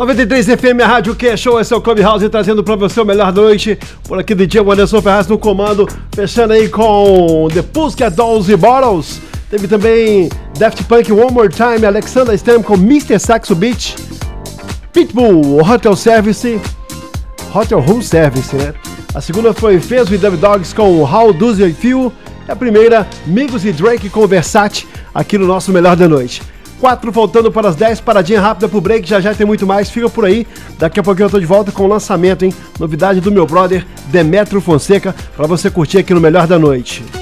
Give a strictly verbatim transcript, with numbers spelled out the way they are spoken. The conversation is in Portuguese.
noventa e três F M, a Rádio Que Show, esse é o Clubhouse trazendo pra você o melhor da noite. Por aqui D J Anderson Ferraz no comando, fechando aí com The Pussycat Dolls e Bottles. Teve também Daft Punk, One More Time, Alexander Stam com mister Saxo Beach, Pitbull, Hotel Service, Hotel Room Service, né? A segunda foi Fezzo e Dub Dogs com How Does You Feel. E a primeira, Migos e Drake com Versace, aqui no nosso Melhor da Noite. Quatro faltando para as dez, paradinha rápida pro break, já já tem muito mais, fica por aí. Daqui a pouquinho eu tô de volta com o lançamento, hein? Novidade do meu brother Demetrio Fonseca, pra você curtir aqui no Melhor da Noite.